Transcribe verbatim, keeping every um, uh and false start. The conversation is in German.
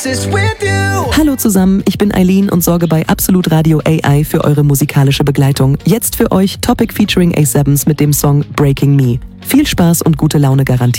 Hallo zusammen, ich bin Eileen und sorge bei Absolut Radio A I für eure musikalische Begleitung. Jetzt für euch Topic featuring A sieben mit dem Song Breaking Me. Viel Spaß und gute Laune garantiert.